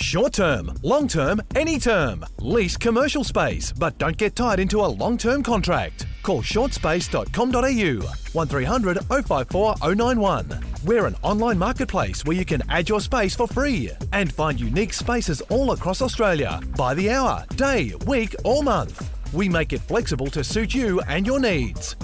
Short term, long term, any term. Lease commercial space, but don't get tied into a long-term contract. Call shortspace.com.au 1300 054 091. We're an online marketplace where you can add your space for free and find unique spaces all across Australia by the hour, day, week or month. We make it flexible to suit you and your needs.